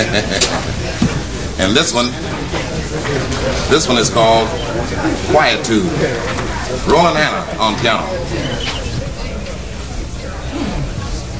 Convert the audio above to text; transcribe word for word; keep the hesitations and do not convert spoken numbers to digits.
And this one, this one is called Quietude. Roland Hanna on piano.